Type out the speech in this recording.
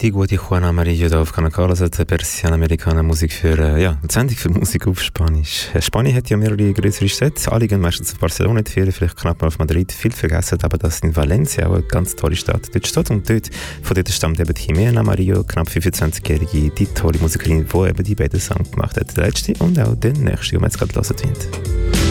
Die gute Juana Amarillo da auf Kanal Carlos hat eine Persiana Americana Musik für, eine Sendung für Musik auf Spanisch. Spanien hat ja mehrere größere Städte, alle gehen meistens auf Barcelona, die Ferien, vielleicht knapp mal auf Madrid. Viel vergessen, aber das in Valencia auch eine ganz tolle Stadt. Dort steht und von dort stammt eben Jimena Amarillo, knapp 25-jährige, die tolle Musikerin, die eben die beiden Songs gemacht hat. Der letzte und auch der nächste, den wir jetzt gerade hören.